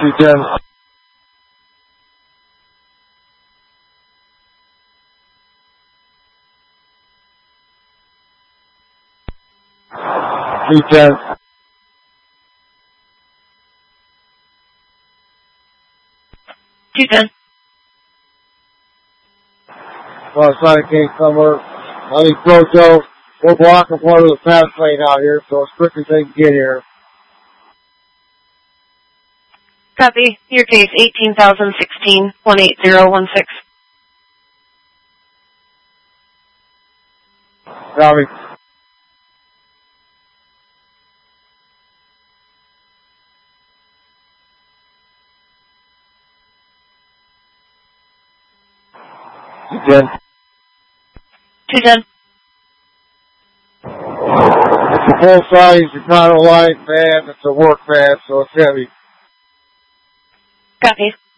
210. 210. Well, Sonic King somewhere. I think Proto, we're blocking part of the pass lane out here, so as quick as they can get here. Copy. Your case 18,016 18016. Copy. Again. 210. It's a full-size Chicago Light van. It's a work van, so it's heavy. Copy.